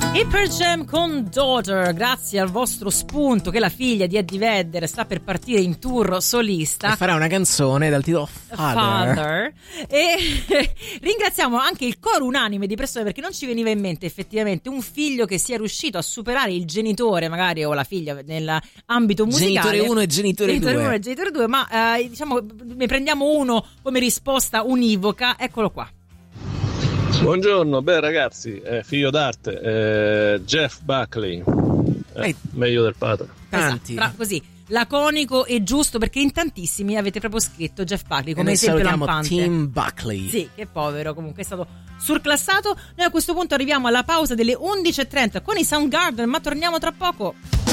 E per Jam con Daughter, grazie al vostro spunto che la figlia di Eddie Vedder sta per partire in tour solista e farà una canzone dal titolo Father. E ringraziamo anche il coro unanime di persone, perché non ci veniva in mente effettivamente un figlio che sia riuscito a superare il genitore magari o la figlia nell'ambito musicale. Genitore 1 e genitore 2. 1 e genitore 2, ma diciamo ne prendiamo uno come risposta univoca, eccolo qua. Buongiorno, beh ragazzi, figlio d'arte, Jeff Buckley, meglio del padre. Tanti. Esatto, così, laconico e giusto, perché in tantissimi avete proprio scritto Jeff Buckley come noi esempio salutiamo lampante. Tim Buckley. Sì, che povero, comunque è stato surclassato. Noi a questo punto arriviamo alla pausa delle 11.30 con i Soundgarden, ma torniamo tra poco.